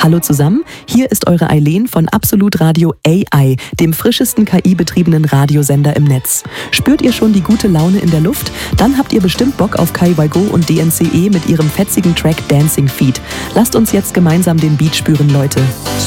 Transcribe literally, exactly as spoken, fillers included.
Hallo zusammen, hier ist eure Eileen von Absolut Radio A I, dem frischesten K I-betriebenen Radiosender im Netz. Spürt ihr schon die gute Laune in der Luft? Dann habt ihr bestimmt Bock auf K Y Go und D N C E mit ihrem fetzigen Track Dancing Feet. Lasst uns jetzt gemeinsam den Beat spüren, Leute.